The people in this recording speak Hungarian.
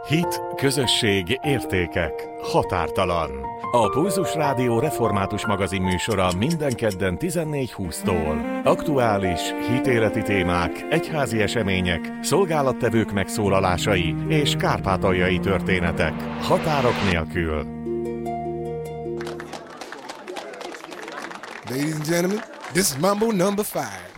Hit, közösség, értékek, határtalan. A Pulzus Rádió református magazin műsora minden kedden 14:20-tól. Aktuális, hitéleti témák, egyházi események, szolgálattevők megszólalásai és kárpátaljai történetek. Határok nélkül. Ladies and gentlemen, this is Mambo number 5.